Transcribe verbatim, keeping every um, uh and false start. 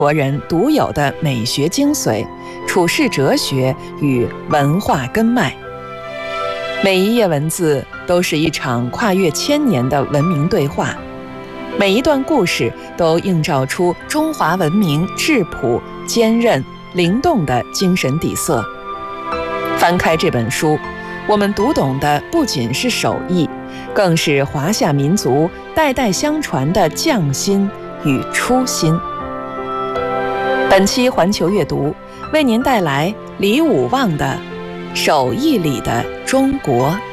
国人独有的美学精髓、处世哲学与文化根脉。每一页文字都是一场跨越千年的文明对话，每一段故事都映照出中华文明质朴、坚韧、灵动的精神底色。翻开这本书，我们读懂的不仅是手艺，更是华夏民族代代相传的匠心与初心。本期环球阅读为您带来李武旺的《手艺里的中国》。